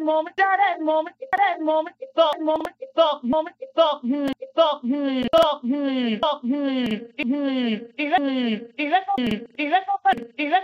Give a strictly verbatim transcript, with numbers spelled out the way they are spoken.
moment, that moment, that moment, that moment, that moment, that hmm, that hmm, that hmm, that hmm, hmm, eleven, eleven, eleven, eleven,